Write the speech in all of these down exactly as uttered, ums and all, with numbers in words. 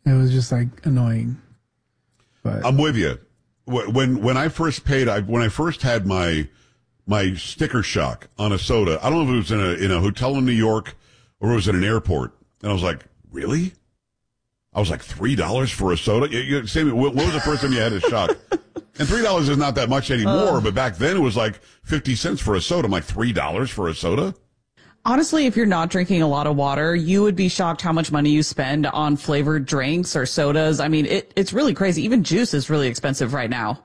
It was just like annoying. But I'm with you. When when I first paid, I, when I first had my my sticker shock on a soda, I don't know if it was in a in a hotel in New York or it was in an airport, and I was like, really? I was like, three dollars for a soda? You, you, Sammy, what, what was the first time you had a shock? And three dollars is not that much anymore, uh, but back then it was like fifty cents for a soda. I'm like, three dollars for a soda? Honestly, if you're not drinking a lot of water, you would be shocked how much money you spend on flavored drinks or sodas. I mean, it, it's really crazy. Even juice is really expensive right now.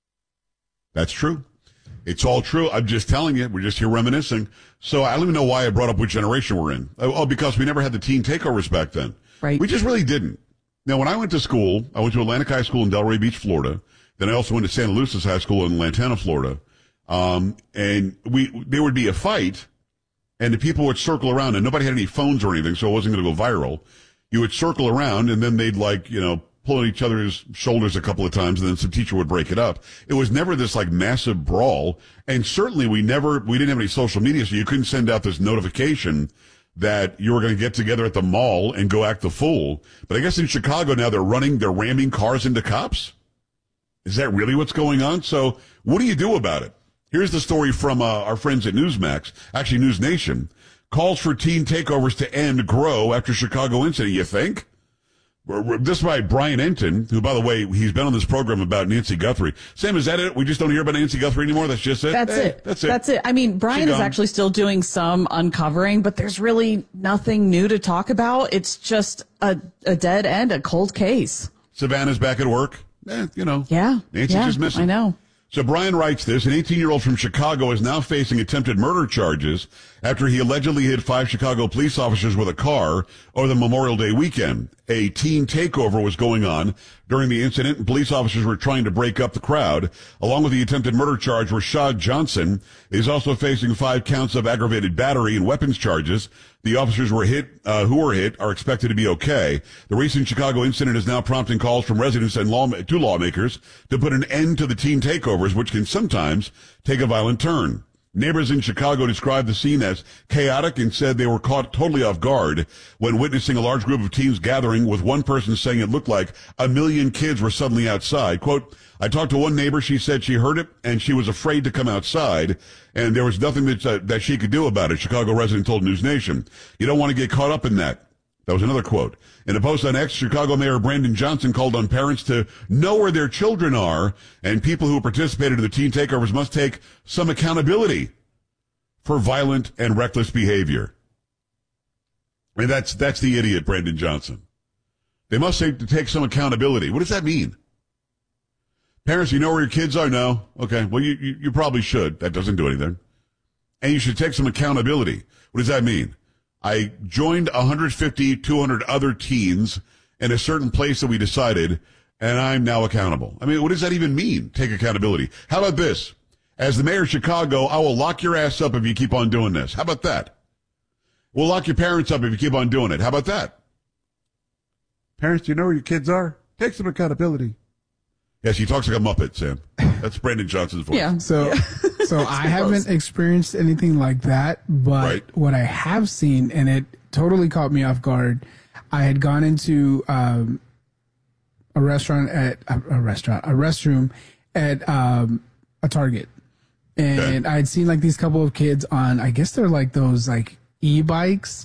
That's true. It's all true. I'm just telling you. We're just here reminiscing. So I don't even know why I brought up what generation we're in. Oh, because we never had the teen takeovers back then. Right. We just really didn't. Now, when I went to school, I went to Atlantic High School in Delray Beach, Florida. Then I also went to Santa Lucis High School in Lantana, Florida. Um, and we, there would be a fight. And the people would circle around, and nobody had any phones or anything, so it wasn't going to go viral. You would circle around, and then they'd, like, you know, pull on each other's shoulders a couple of times, and then some teacher would break it up. It was never this, like, massive brawl. And certainly we never, we didn't have any social media, so you couldn't send out this notification that you were going to get together at the mall and go act the fool. But I guess in Chicago now they're running, they're ramming cars into cops. Is that really what's going on? So what do you do about it? Here's the story from uh, our friends at Newsmax, actually News Nation. Calls for teen takeovers to end grow after Chicago incident, you think? This is by Brian Enton, who, by the way, he's been on this program about Nancy Guthrie. Sam, is that it? We just don't hear about Nancy Guthrie anymore? That's just it? That's hey, it. That's it. That's it. I mean, Brian is actually still doing some uncovering, but there's really nothing new to talk about. It's just a, a dead end, a cold case. Savannah's back at work. Eh, you know. Yeah. Nancy's yeah, just missing. I know. So Brian writes this, an eighteen-year-old from Chicago is now facing attempted murder charges after he allegedly hit five Chicago police officers with a car over the Memorial Day weekend. A teen takeover was going on during the incident, and police officers were trying to break up the crowd. Along with the attempted murder charge, Rashad Johnson is also facing five counts of aggravated battery and weapons charges. The officers were hit, uh, who were hit are expected to be okay. The recent Chicago incident is now prompting calls from residents and law, to lawmakers to put an end to the teen takeovers, which can sometimes take a violent turn. Neighbors in Chicago described the scene as chaotic and said they were caught totally off guard when witnessing a large group of teens gathering, with one person saying it looked like a million kids were suddenly outside. Quote, I talked to one neighbor. She said she heard it and she was afraid to come outside, and there was nothing that, uh, that she could do about it. Chicago resident told News Nation. You don't want to get caught up in that. That was another quote. In a post on X, Chicago Mayor Brandon Johnson called on parents to know where their children are, and people who participated in the teen takeovers must take some accountability for violent and reckless behavior. I mean, that's, that's the idiot, Brandon Johnson. They must say to take some accountability. What does that mean? Parents, you know where your kids are? No. Okay. Well, you, you, you probably should. That doesn't do anything. And you should take some accountability. What does that mean? I joined one hundred fifty, two hundred other teens in a certain place that we decided, and I'm now accountable. I mean, what does that even mean, take accountability? How about this? As the mayor of Chicago, I will lock your ass up if you keep on doing this. How about that? We'll lock your parents up if you keep on doing it. How about that? Parents, do you know where your kids are? Take some accountability. Yes, he talks like a Muppet, Sam. That's Brandon Johnson's voice. Yeah. So, yeah. so I haven't experienced anything like that, but right. what I have seen, and it totally caught me off guard, I had gone into um, a restaurant at a, a restaurant, a restroom at um, a Target, and okay. I had seen like these couple of kids on, I guess they're like those like e-bikes,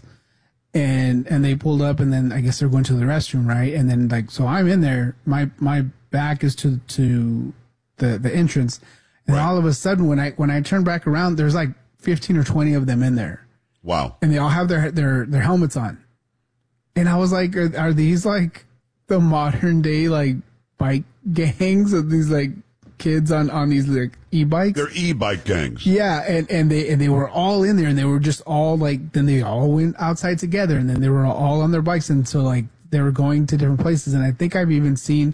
and and they pulled up, and then I guess they're going to the restroom, right? And then like, so I'm in there, my my back is to to the the entrance, and right. all of a sudden when I when I turn back around, there's like fifteen or twenty of them in there. Wow! And they all have their their their helmets on, and I was like, are, are these like the modern day like bike gangs of these like kids on on these like e-bikes? They're e-bike gangs. Yeah, and and they and they were all in there, and they were just all like, then they all went outside together, and then they were all on their bikes, and so like they were going to different places, and I think I've even seen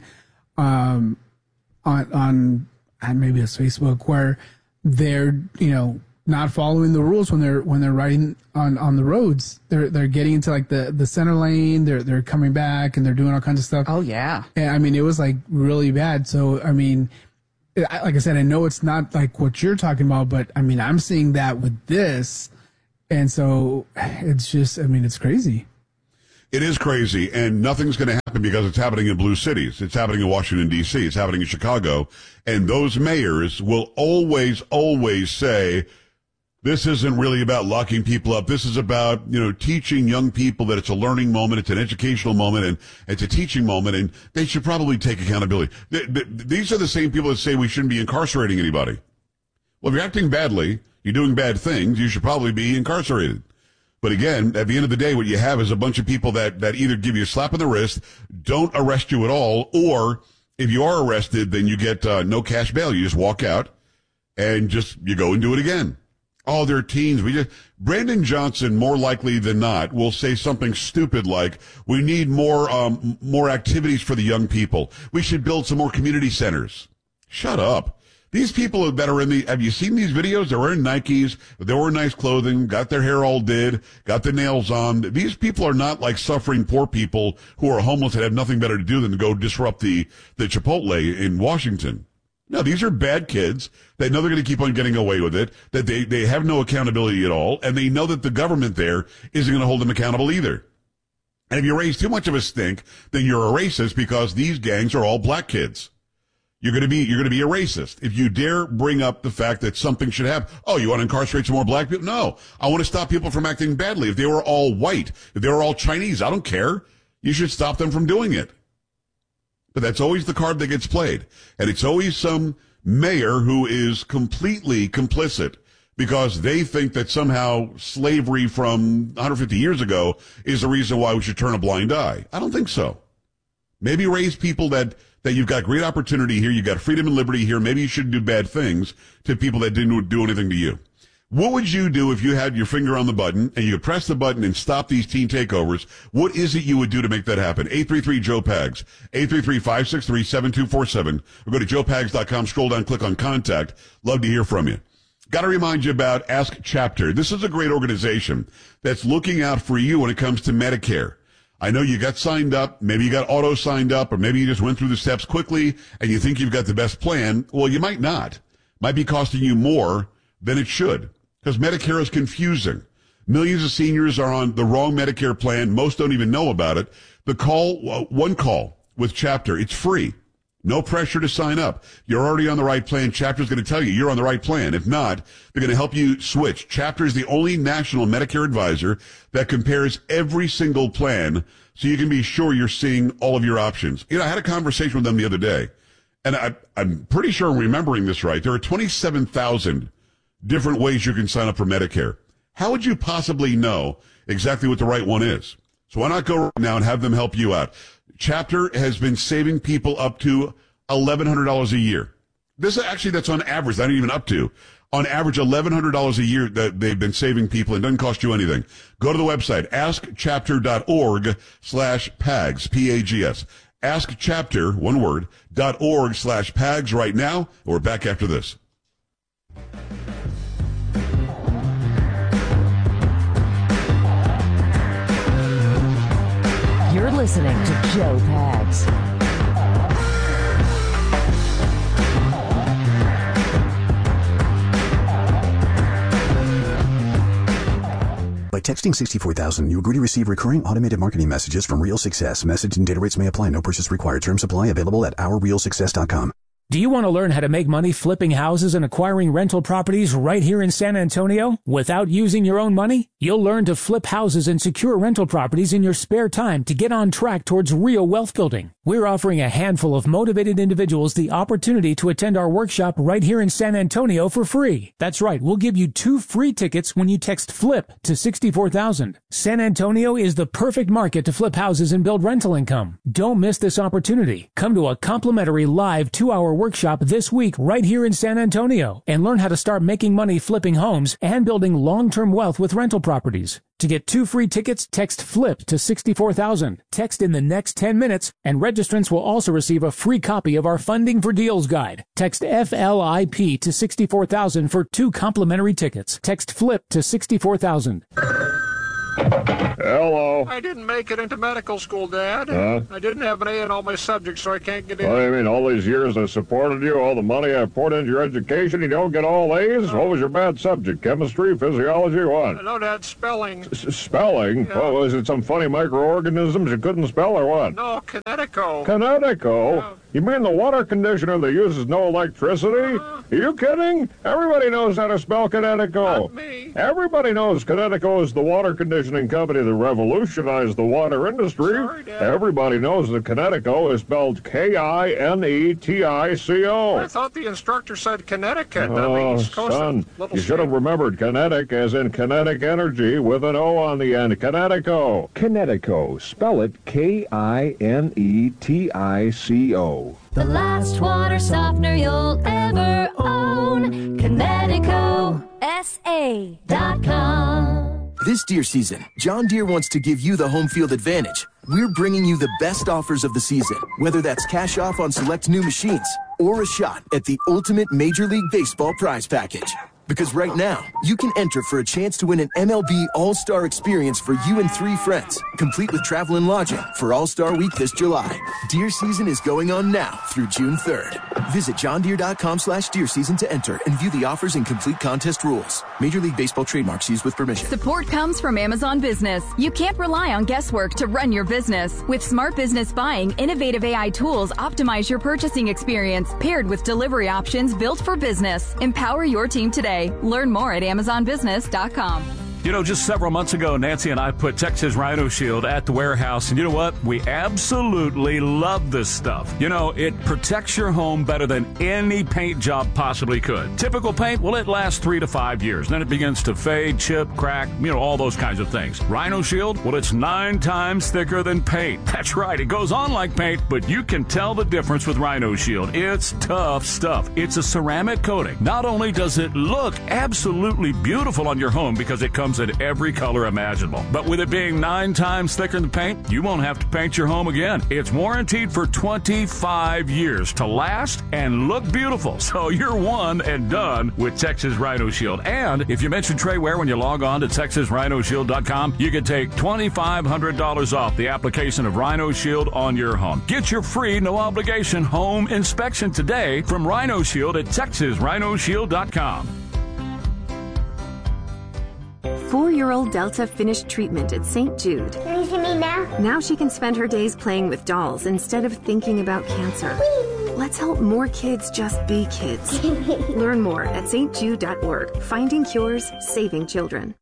um on on uh, maybe it's Facebook where they're, you know, not following the rules when they're when they're riding on on the roads. They're they're getting into like the the center lane, they're they're coming back, and they're doing all kinds of stuff. Oh yeah. And I mean, it was like really bad. So I mean, I, like I said, I know it's not like what you're talking about, but I mean, I'm seeing that with this, and so it's just, I mean, it's crazy. It is crazy, and nothing's going to happen because it's happening in blue cities. It's happening in Washington, D C. It's happening in Chicago. And those mayors will always, always say, this isn't really about locking people up. This is about, you know, teaching young people that it's a learning moment, it's an educational moment, and it's a teaching moment, and they should probably take accountability. Th- th- these are the same people that say we shouldn't be incarcerating anybody. Well, if you're acting badly, you're doing bad things, you should probably be incarcerated. But again, at the end of the day, what you have is a bunch of people that, that either give you a slap on the wrist, don't arrest you at all, or if you are arrested, then you get uh, no cash bail. You just walk out and just, you go and do it again. Oh, they're teens. We just, Brandon Johnson, more likely than not, will say something stupid like, we need more, um, more activities for the young people. We should build some more community centers. Shut up. These people that are in the, have you seen these videos? They're wearing Nikes, they're wearing nice clothing, got their hair all did, got their nails on. These people are not like suffering poor people who are homeless and have nothing better to do than to go disrupt the, the Chipotle in Washington. No, these are bad kids. They know they're going to keep on getting away with it, that they, they have no accountability at all, and they know that the government there isn't going to hold them accountable either. And if you raise too much of a stink, then you're a racist because these gangs are all black kids. You're going to be, you're going to be a racist. If you dare bring up the fact that something should happen. Oh, you want to incarcerate some more black people? No. I want to stop people from acting badly. If they were all white, if they were all Chinese, I don't care. You should stop them from doing it. But that's always the card that gets played. And it's always some mayor who is completely complicit because they think that somehow slavery from one hundred fifty years ago is the reason why we should turn a blind eye. I don't think so. Maybe raise people that that you've got great opportunity here, you've got freedom and liberty here, maybe you shouldn't do bad things to people that didn't do anything to you. What would you do if you had your finger on the button and you could press the button and stop these teen takeovers? What is it you would do to make that happen? eight three three, Joe Pags, eight three three, five six three, seven two four seven, or go to joe pags dot com, scroll down, click on contact. Love to hear from you. Got to remind you about Ask Chapter. This is a great organization that's looking out for you when it comes to Medicare. I know you got signed up, maybe you got auto signed up, or maybe you just went through the steps quickly and you think you've got the best plan. Well, you might not. Might be costing you more than it should because Medicare is confusing. Millions of seniors are on the wrong Medicare plan. Most don't even know about it. The call, one call with Chapter, it's free. No pressure to sign up. You're already on the right plan. Chapter's going to tell you you're on the right plan. If not, they're going to help you switch. Chapter is the only national Medicare advisor that compares every single plan so you can be sure you're seeing all of your options. You know, I had a conversation with them the other day, and I, I'm pretty sure I'm remembering this right. There are twenty-seven thousand different ways you can sign up for Medicare. How would you possibly know exactly what the right one is? So why not go right now and have them help you out? Chapter has been saving people up to eleven hundred dollars a year. This is actually, that's on average, not even up to. On average, eleven hundred dollars a year that they've been saving people and doesn't cost you anything. Go to the website, ask chapter dot org slash pags, P A G S. askchapter, one word, dot org slash pags right now. We're back after this. You're listening to Joe Pags. By texting sixty-four thousand, you agree to receive recurring automated marketing messages from Real Success. Message and data rates may apply. No purchase required. Terms apply. Available at our real success dot com. Do you want to learn how to make money flipping houses and acquiring rental properties right here in San Antonio without using your own money? You'll learn to flip houses and secure rental properties in your spare time to get on track towards real wealth building. We're offering a handful of motivated individuals the opportunity to attend our workshop right here in San Antonio for free. That's right, we'll give you two free tickets when you text FLIP to sixty-four thousand. San Antonio is the perfect market to flip houses and build rental income. Don't miss this opportunity. Come to a complimentary live two-hour workshop this week right here in San Antonio and learn how to start making money flipping homes and building long-term wealth with rental properties. To get two free tickets, text FLIP to sixty-four thousand. Text in the next ten minutes, and registrants will also receive a free copy of our Funding for Deals guide. Text F L I P to sixty-four thousand for two complimentary tickets. Text FLIP to sixty-four thousand. Hello. I didn't make it into medical school, Dad. Huh? I didn't have an A in all my subjects, so I can't get in. What do you mean, all these years I supported you, all the money I poured into your education, you don't get all A's? What was your bad subject? Chemistry, physiology, what? No, Dad, spelling. S- spelling? Yeah. What, was it some funny microorganisms you couldn't spell or what? No, Kinetico. Kinetico? Yeah. You mean the water conditioner that uses no electricity? Uh, Are you kidding? Everybody knows how to spell Kinetico. Not me. Everybody knows Kinetico is the water conditioning company that revolutionized the water industry. Sorry, Dad. Everybody knows that Kinetico is spelled K I N E T I C O. I thought the instructor said Connecticut. on the Oh, East Coast, son, little you should have state. remembered kinetic as in kinetic energy with an O on the end. Kinetico. Kinetico. Spell it K I N E T I C O. The last water softener you'll ever own. Kinetico S A dot com. This deer season, John Deere wants to give you the home field advantage. We're bringing you the best offers of the season, whether that's cash off on select new machines or a shot at the ultimate Major League Baseball prize package. Because right now, you can enter for a chance to win an M L B All-Star experience for you and three friends, complete with travel and lodging for All-Star Week this July. Deer season is going on now through June third. Visit johndeere.com slash deer season to enter and view the offers and complete contest rules. Major League Baseball trademarks used with permission. Support comes from Amazon Business. You can't rely on guesswork to run your business. With smart business buying, innovative A I tools optimize your purchasing experience, paired with delivery options built for business. Empower your team today. Learn more at amazon business dot com. You know, just several months ago, Nancy and I put Texas Rhino Shield at the warehouse, and you know what? We absolutely love this stuff. You know, it protects your home better than any paint job possibly could. Typical paint, well, it lasts three to five years. Then it begins to fade, chip, crack, you know, all those kinds of things. Rhino Shield, well, it's nine times thicker than paint. That's right, it goes on like paint, but you can tell the difference with Rhino Shield. It's tough stuff. It's a ceramic coating. Not only does it look absolutely beautiful on your home because it comes in every color imaginable, but with it being nine times thicker than paint, you won't have to paint your home again. It's warranted for twenty-five years to last and look beautiful. So you're one and done with Texas Rhino Shield. And if you mention Trey Ware when you log on to texas rhino shield dot com, you can take twenty-five hundred dollars off the application of Rhino Shield on your home. Get your free, no obligation home inspection today from Rhino Shield at texas rhino shield dot com. Four-year-old Delta finished treatment at Saint Jude. Can you see me now? Now she can spend her days playing with dolls instead of thinking about cancer. Whee! Let's help more kids just be kids. Learn more at s t jude dot org. Finding cures, saving children.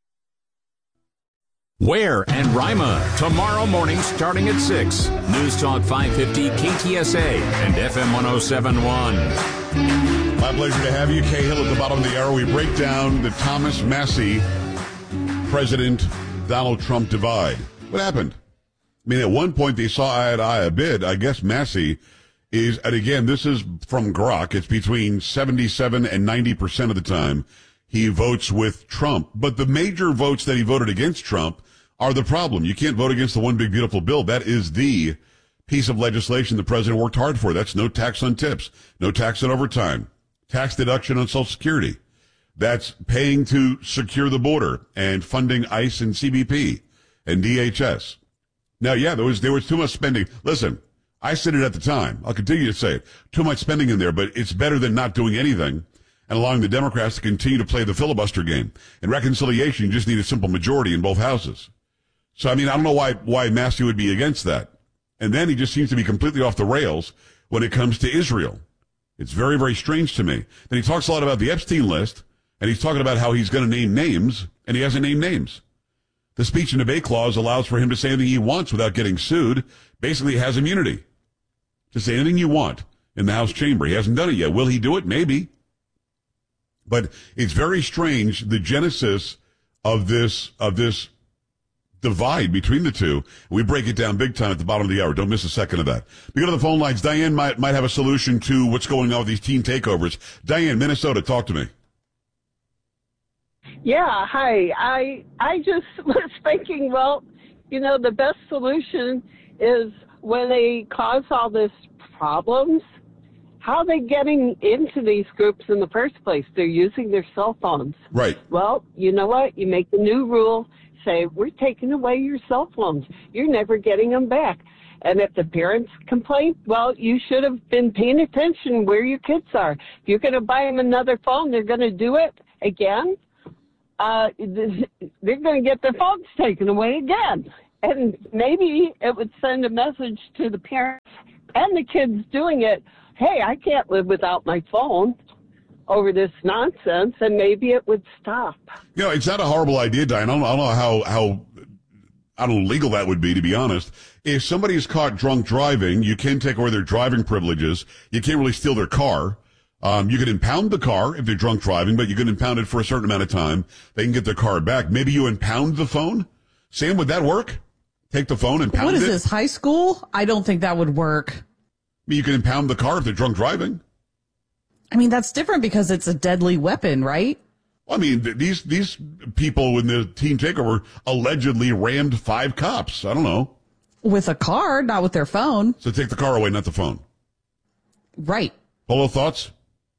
Ware and Rima, tomorrow morning starting at six. News Talk five fifty K T S A and F M one oh seven point one. My pleasure to have you. Cahill at the bottom of the hour. We break down the Thomas Massie President Donald Trump divide. What happened? I mean, at one point they saw eye to eye a bit. I guess Massie is, and again, this is from Grok. It's between seventy-seven and ninety percent of the time he votes with Trump. But the major votes that he voted against Trump are the problem. You can't vote against the one big beautiful bill. That is the piece of legislation the president worked hard for. That's no tax on tips, no tax on overtime, tax deduction on Social Security. That's paying to secure the border and funding ICE and C B P and D H S. Now, yeah, there was, there was too much spending. Listen, I said it at the time. I'll continue to say it. Too much spending in there, but it's better than not doing anything and allowing the Democrats to continue to play the filibuster game. In reconciliation, you just need a simple majority in both houses. So, I mean, I don't know why, why Massie would be against that. And then he just seems to be completely off the rails when it comes to Israel. It's very, very strange to me. Then he talks a lot about the Epstein list. And he's talking about how he's going to name names, and he hasn't named names. The speech and debate clause allows for him to say anything he wants without getting sued. Basically has immunity to say anything you want in the House chamber. He hasn't done it yet. Will he do it? Maybe. But it's very strange, the genesis of this, of this divide between the two. We break it down big time at the bottom of the hour. Don't miss a second of that. We go to the phone lines. Diane might, might have a solution to what's going on with these teen takeovers. Diane, Minnesota, talk to me. Yeah, hi. I I just was thinking, well, you know, the best solution is when they cause all this problems, how are they getting into these groups in the first place? They're using their cell phones. Right. Well, you know what? You make the new rule, say, we're taking away your cell phones. You're never getting them back. And if the parents complain, well, you should have been paying attention where your kids are. If you're going to buy them another phone, they're going to do it again. Uh, they're going to get their phones taken away again. And maybe it would send a message to the parents and the kids doing it, hey, I can't live without my phone over this nonsense, and maybe it would stop. You know, it's not a horrible idea, Diane. I don't, I don't know how, how, I don't know, legal that would be, to be honest. If somebody is caught drunk driving, you can take away their driving privileges. You can't really steal their car. Um, you can impound the car if they're drunk driving, but you can impound it for a certain amount of time. They can get their car back. Maybe you impound the phone? Sam, would that work? Take the phone and pound it? What is this, high school? I don't think that would work. I mean, you can impound the car if they're drunk driving. I mean, that's different because it's a deadly weapon, right? Well, I mean, th- these these people in the teen takeover allegedly rammed five cops. I don't know. With a car, not with their phone. So take the car away, not the phone. Right. Polo, thoughts?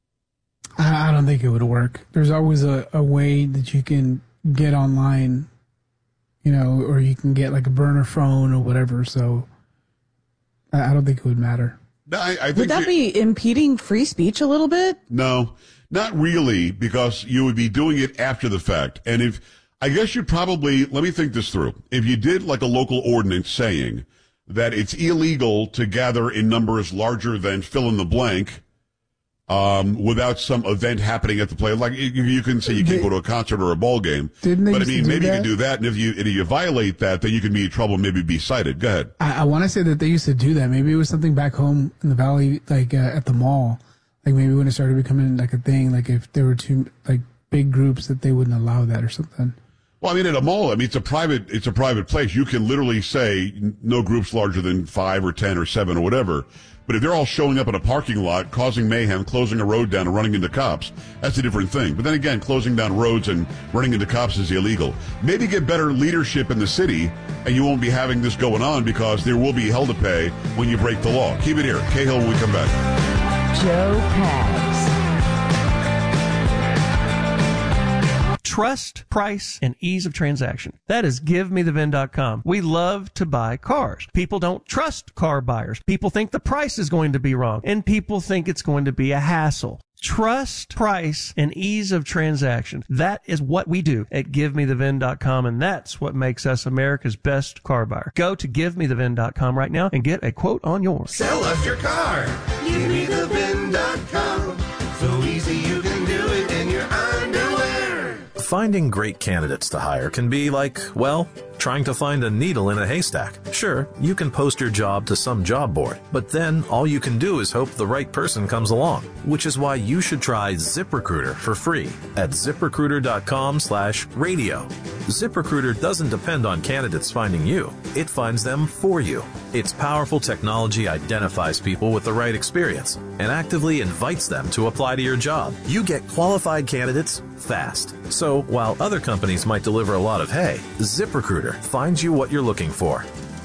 I, I don't think it would work. There's always a, a way that you can get online, you know, or you can get like a burner phone or whatever. So I, I don't think it would matter. No, I, I think would that it, be impeding free speech a little bit? No, not really, because you would be doing it after the fact. And if, I guess you'd probably, let me think this through. If you did like a local ordinance saying that it's illegal to gather in numbers larger than fill in the blank, um, without some event happening at the play, like you, you can say you can't go to a concert or a ball game. Didn't they but I used to mean, do maybe you that? can do that. And if you, if you violate that, then you can be in trouble, maybe be cited. Go ahead. I, I want to say that they used to do that. Maybe it was something back home in the valley, like uh, at the mall. Like maybe when it started becoming like a thing, like if there were two like big groups, that they wouldn't allow that or something. Well, I mean, at a mall, I mean, it's a private, it's a private place. You can literally say no groups larger than five or ten or seven or whatever. But if they're all showing up in a parking lot, causing mayhem, closing a road down and running into cops, that's a different thing. But then again, closing down roads and running into cops is illegal. Maybe get better leadership in the city, and you won't be having this going on because there will be hell to pay when you break the law. Keep it here. Cahill when we come back. Joe Pags. Trust, price, and ease of transaction. That is give me the V I N dot com. We love to buy cars. People don't trust car buyers. People think the price is going to be wrong, and people think it's going to be a hassle. Trust, price, and ease of transaction. That is what we do at give me the V I N dot com, and that's what makes us America's best car buyer. Go to give me the V I N dot com right now and get a quote on yours. Sell us your car. give me the V I N dot com. So easy you can do it in your underwear. Finding great candidates to hire can be like, well, trying to find a needle in a haystack. Sure, you can post your job to some job board, but then all you can do is hope the right person comes along, which is why you should try ZipRecruiter for free at ZipRecruiter.com slash radio. ZipRecruiter doesn't depend on candidates finding you. It finds them for you. Its powerful technology identifies people with the right experience and actively invites them to apply to your job. You get qualified candidates fast. So while other companies might deliver a lot of hay, ZipRecruiter finds you what you're looking for.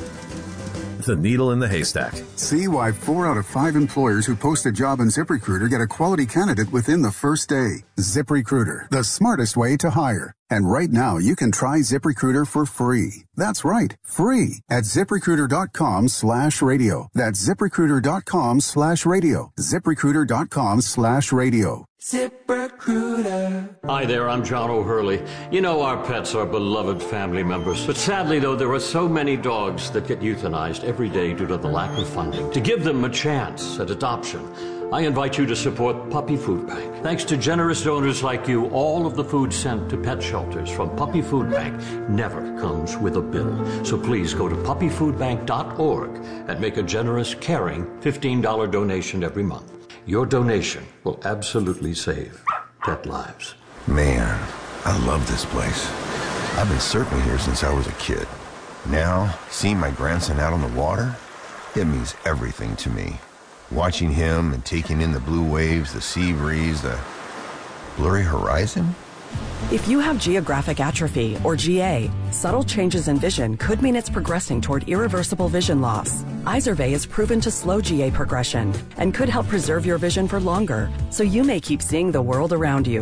The needle in the haystack. See why four out of five employers who post a job on ZipRecruiter get a quality candidate within the first day. ZipRecruiter, the smartest way to hire. And right now, you can try ZipRecruiter for free. That's right, free at ZipRecruiter.com slash radio. That's ZipRecruiter.com slash radio. ZipRecruiter.com slash radio. ZipRecruiter. Hi there, I'm John O'Hurley. You know our pets are beloved family members, but sadly though there are so many dogs that get euthanized every day due to the lack of funding. To give them a chance at adoption, I invite you to support Puppy Food Bank. Thanks to generous donors like you, all of the food sent to pet shelters from Puppy Food Bank never comes with a bill. So please go to puppy food bank dot org and make a generous, caring fifteen dollars donation every month. Your donation will absolutely save pet lives. Man, I love this place. I've been surfing here since I was a kid. Now, seeing my grandson out on the water, it means everything to me. Watching him and taking in the blue waves, the sea breeze, the blurry horizon. If you have geographic atrophy, or G A, subtle changes in vision could mean it's progressing toward irreversible vision loss. Izervay is proven to slow G A progression and could help preserve your vision for longer, so you may keep seeing the world around you.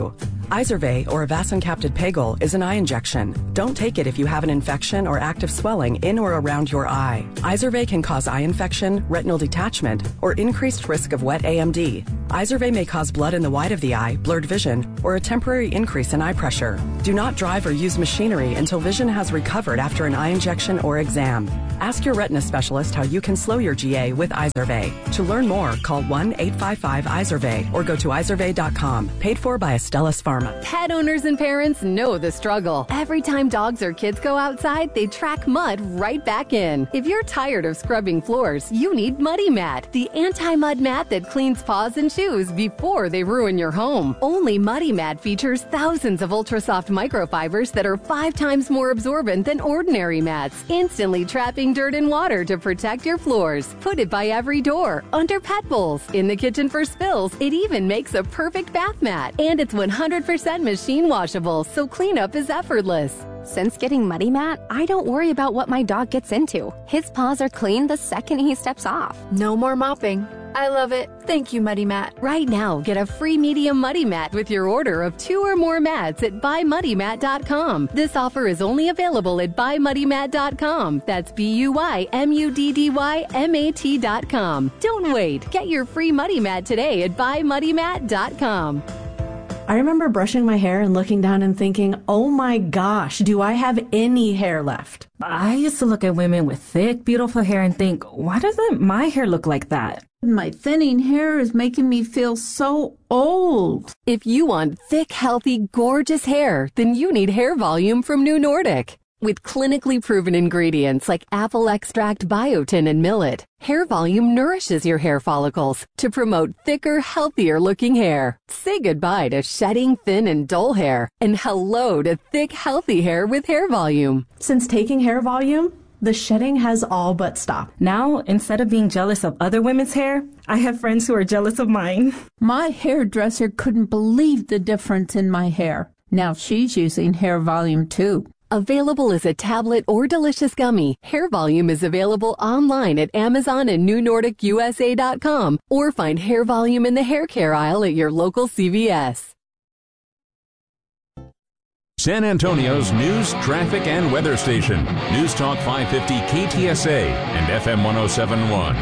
Izervay, or avacincaptad pegol, is an eye injection. Don't take it if you have an infection or active swelling in or around your eye. Izervay can cause eye infection, retinal detachment, or increased risk of wet A M D. Izervay may cause blood in the white of the eye, blurred vision, or a temporary increase in eye pressure. Do not drive or use machinery until vision has recovered after an eye injection or exam. Ask your retina specialist how you can slow your G A with Izervay. To learn more, call one eight five five Izervay or go to izervay dot com. Paid for by Astellas Pharma. Pet owners and parents know the struggle. Every time dogs or kids go outside, they track mud right back in. If you're tired of scrubbing floors, you need Muddy Mat, the anti-mud mat that cleans paws and shoes before they ruin your home. Only Muddy Mat features thousands of ultra-soft microfibers that are five times more absorbent than ordinary mats, instantly trapping dirt and water to protect your floors. Put it by every door, under pet bowls, in the kitchen for spills. It even makes a perfect bath mat. And it's one hundred percent machine washable, so cleanup is effortless. Since getting Muddy Mat, I don't worry about what my dog gets into. His paws are clean the second he steps off. No more mopping. I love it. Thank you, Muddy Mat. Right now, get a free medium Muddy Mat with your order of two or more mats at buy muddy mat dot com. This offer is only available at buy muddy mat dot com. That's B U Y M U D D Y M A T dot com. Don't wait. Get your free Muddy Mat today at buy muddy mat dot com. I remember brushing my hair and looking down and thinking, oh my gosh, do I have any hair left? I used to look at women with thick, beautiful hair and think, why doesn't my hair look like that? My thinning hair is making me feel so old. If you want thick, healthy, gorgeous hair, then you need Hair Volume from New Nordic. With clinically proven ingredients like apple extract, biotin, and millet, Hair Volume nourishes your hair follicles to promote thicker, healthier looking hair. Say goodbye to shedding, thin, and dull hair, and hello to thick, healthy hair with Hair Volume. Since taking Hair Volume, the shedding has all but stopped. Now, instead of being jealous of other women's hair, I have friends who are jealous of mine. My hairdresser couldn't believe the difference in my hair. Now she's using Hair Volume too. Available as a tablet or delicious gummy, Hair Volume is available online at Amazon and new nordic U S A dot com, or find Hair Volume in the hair care aisle at your local C V S. San Antonio's news, traffic, and weather station. News Talk five fifty K T S A and F M one oh seven point one.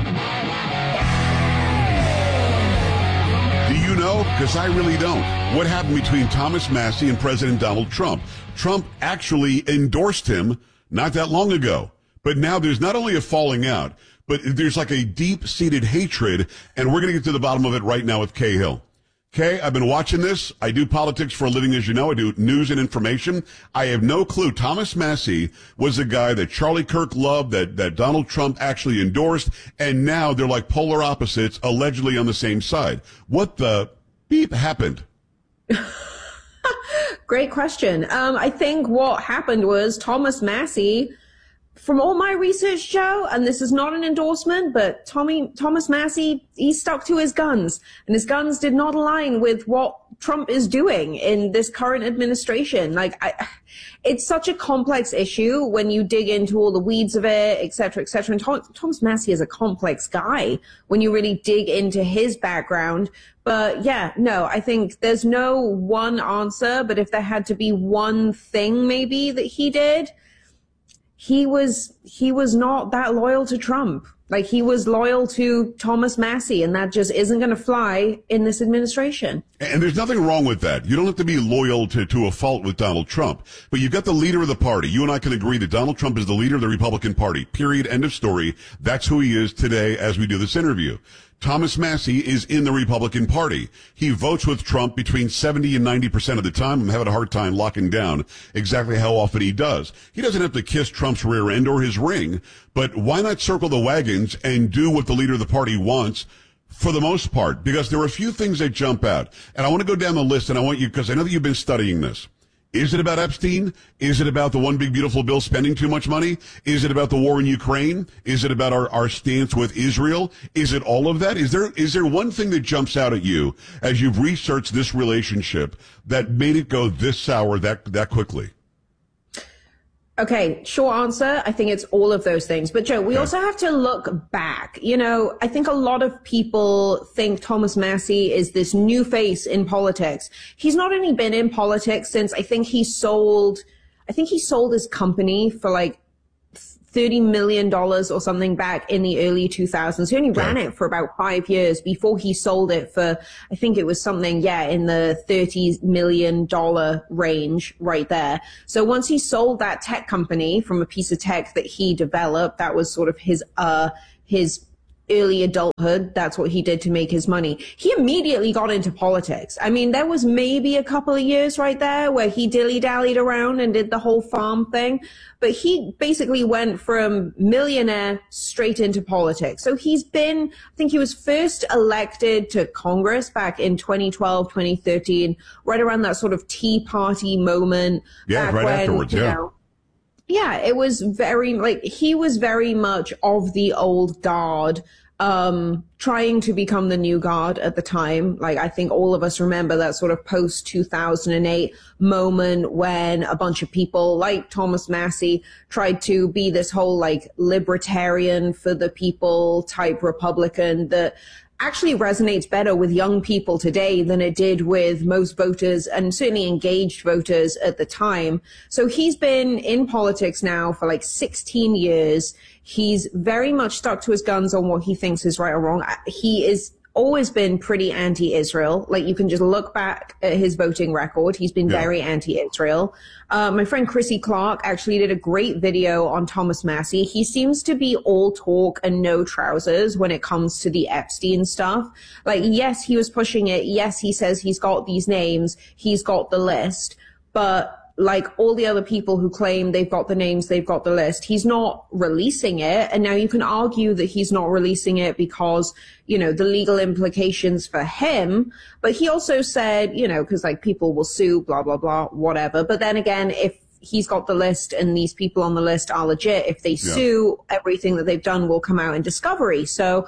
Do you know? Because I really don't. What happened between Thomas Massie and President Donald Trump? Trump actually endorsed him not that long ago. But now there's not only a falling out, but there's like a deep-seated hatred, and we're going to get to the bottom of it right now with Kay Hill. Kay, I've been watching this. I do politics for a living, as you know. I do news and information. I have no clue. Thomas Massie was the guy that Charlie Kirk loved, that, that Donald Trump actually endorsed, and now they're like polar opposites, allegedly on the same side. What the beep happened? Great question. Um, I think what happened was Thomas Massie, from all my research, Joe, and this is not an endorsement, but Tommy, Thomas Massie, he stuck to his guns, and his guns did not align with what Trump is doing in this current administration. Like, I, it's such a complex issue when you dig into all the weeds of it, et cetera, et cetera. And Tom, Thomas Massie is a complex guy when you really dig into his background. But yeah, no, I think there's no one answer, but if there had to be one thing maybe that he did, he was, he was not that loyal to Trump. Like, he was loyal to Thomas Massie, and that just isn't going to fly in this administration. And there's nothing wrong with that. You don't have to be loyal to, to a fault with Donald Trump. But you've got the leader of the party. You and I can agree that Donald Trump is the leader of the Republican Party. Period. End of story. That's who he is today as we do this interview. Thomas Massie is in the Republican Party. He votes with Trump between seventy and ninety percent of the time. I'm having a hard time locking down exactly how often he does. He doesn't have to kiss Trump's rear end or his ring, but why not circle the wagons and do what the leader of the party wants for the most part? Because there are a few things that jump out. And I want to go down the list, and I want you, because I know that you've been studying this. Is it about Epstein? Is it about the one big beautiful bill spending too much money? Is it about the war in Ukraine? Is it about our, our stance with Israel? Is it all of that? Is there, is there one thing that jumps out at you as you've researched this relationship that made it go this sour that, that quickly? Okay, short answer, I think it's all of those things. But Joe, we also have to look back. You know, I think a lot of people think Thomas Massie is this new face in politics. He's not only been in politics since I think he sold, I think he sold his company for like thirty million dollars or something back in the early two thousands. He only ran it for about five years before he sold it for, I think it was something, yeah, in the thirty million dollars range right there. So once he sold that tech company from a piece of tech that he developed, that was sort of his, uh, his early adulthood. That's what he did to make his money. He immediately got into politics. I mean, there was maybe a couple of years right there where he dilly-dallied around and did the whole farm thing. But he basically went from millionaire straight into politics. So he's been, I think he was first elected to Congress back in twenty twelve, twenty thirteen, right around that sort of Tea Party moment. Yeah, back right when, afterwards, you yeah. know, yeah, it was very, like, he was very much of the old guard, um, trying to become the new guard at the time. Like, I think all of us remember that sort of post two thousand eight moment when a bunch of people like Thomas Massie tried to be this whole, like, libertarian for the people type Republican that actually resonates better with young people today than it did with most voters and certainly engaged voters at the time. So he's been in politics now for like sixteen years. He's very much stuck to his guns on what he thinks is right or wrong. He is always been pretty anti-Israel. Like, you can just look back at his voting record. He's been yeah. very anti-Israel. Uh, my friend Chrissy Clark actually did a great video on Thomas Massie. He seems to be all talk and no trousers when it comes to the Epstein stuff. Like, yes, he was pushing it. Yes, he says he's got these names. He's got the list. But like all the other people who claim they've got the names, they've got the list, he's not releasing it. And now you can argue that he's not releasing it because, you know, the legal implications for him. But he also said, you know, because like people will sue, blah, blah, blah, whatever. But then again, if he's got the list and these people on the list are legit, if they yeah. sue, everything that they've done will come out in discovery. So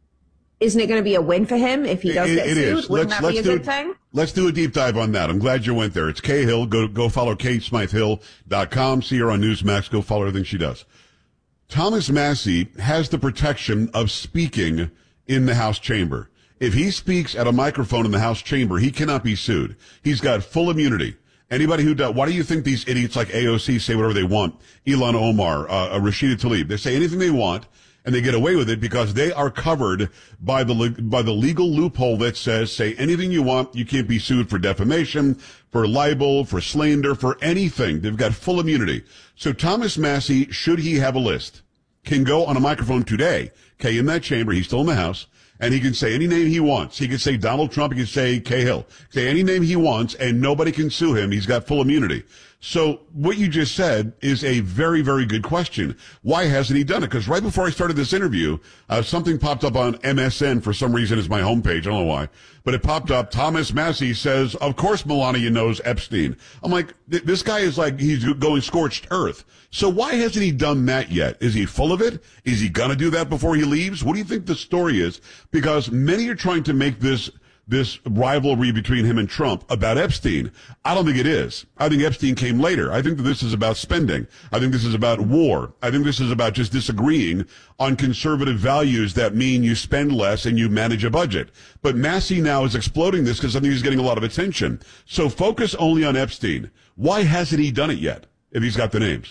isn't it going to be a win for him if he does it, get it sued? Is. Wouldn't let's, that let's be a do good it, thing? Let's do a deep dive on that. I'm glad you went there. It's Kay Hill. Go go follow kate smythe hill dot com. See her on Newsmax. Go follow everything she does. Thomas Massie has the protection of speaking in the House chamber. If he speaks at a microphone in the House chamber, he cannot be sued. He's got full immunity. Anybody who does, why do you think these idiots like A O C say whatever they want? Ilhan Omar, uh, Rashida Tlaib, they say anything they want. And they get away with it because they are covered by the by the legal loophole that says, say anything you want. You can't be sued for defamation, for libel, for slander, for anything. They've got full immunity. So Thomas Massie, should he have a list, can go on a microphone today, okay, in that chamber. He's still in the House. And he can say any name he wants. He can say Donald Trump. He can say Cahill. Say any name he wants, and nobody can sue him. He's got full immunity. So what you just said is a very, very good question. Why hasn't he done it? Because right before I started this interview, uh, something popped up on M S N for some reason. It's my homepage. I don't know why. But it popped up. Thomas Massie says, of course Melania knows Epstein. I'm like, th- this guy is like, he's going scorched earth. So why hasn't he done that yet? Is he full of it? Is he going to do that before he leaves? What do you think the story is? Because many are trying to make this this rivalry between him and Trump about Epstein. I don't think it is. I think Epstein came later. I think that this is about spending. I think this is about war. I think this is about just disagreeing on conservative values that mean you spend less and you manage a budget. But Massie now is exploding this because I think he's getting a lot of attention. So focus only on Epstein. Why hasn't he done it yet if he's got the names?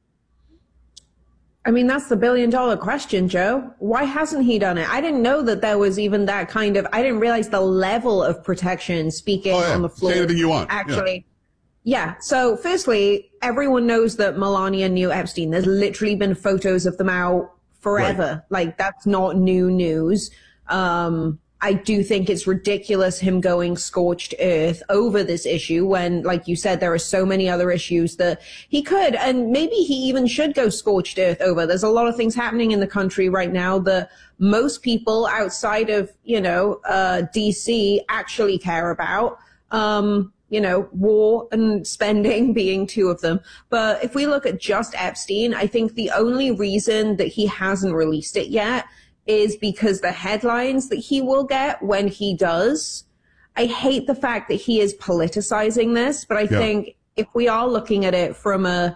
I mean, that's the billion dollar question, Joe. Why hasn't he done it? I didn't know that there was even that kind of, I didn't realize the level of protection speaking oh, yeah. on the floor. Say anything you want. Actually. Yeah. yeah. So firstly, everyone knows that Melania knew Epstein. There's literally been photos of them out forever. Right. Like, that's not new news. Um, I do think it's ridiculous him going scorched earth over this issue when, like you said, there are so many other issues that he could, and maybe he even should go scorched earth over. There's a lot of things happening in the country right now that most people outside of, you know, uh, D C actually care about. Um, you know, war and spending being two of them. But if we look at just Epstein, I think the only reason that he hasn't released it yet is because the headlines that he will get when he does. I hate the fact that he is politicizing this, but I yeah. think if we are looking at it from a,